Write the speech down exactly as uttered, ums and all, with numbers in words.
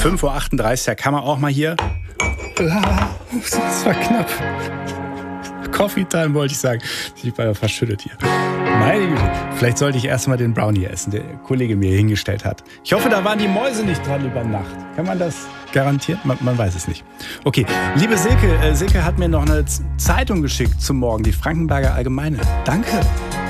fünf Uhr achtunddreißig, da kann man auch mal hier... Das war knapp. Coffee Time wollte ich sagen. Ich bin verschüttet hier. Meine Güte. Vielleicht sollte ich erst mal den Brownie essen, der der Kollege mir hingestellt hat. Ich hoffe, da waren die Mäuse nicht dran über Nacht. Kann man das garantieren? Man, man weiß es nicht. Okay, liebe Silke, äh, Silke hat mir noch eine Z- Zeitung geschickt zum Morgen, die Frankenberger Allgemeine. Danke.